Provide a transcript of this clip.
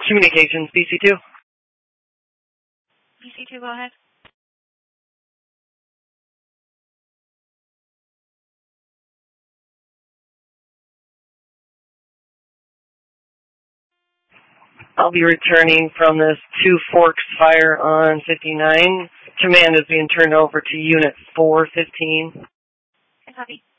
Communications, BC2. BC2, go ahead. I'll be returning from this Two Forks fire on 59. Command is being turned over to Unit 415. I copy.